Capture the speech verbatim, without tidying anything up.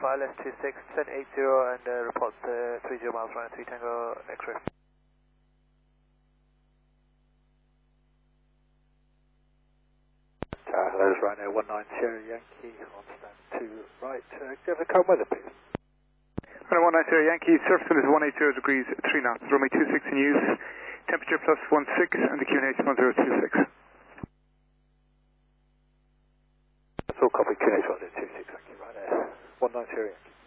Alpha, L S two six, descend eight zero and uh, report uh, three zero miles, runway three Tango X-ray. Tower, hello, Rhino one nine Sierra Yankee, on stand two right. Uh, do you have the current weather, please? Rhino one nine Sierra Yankee, surface wind is one eighty degrees, three knots, runway two six in use, temperature plus one six, and the Q N H one zero two six. That's all copy, Q N H one zero two six, thank you, Rhino one nine Sierra Yankee.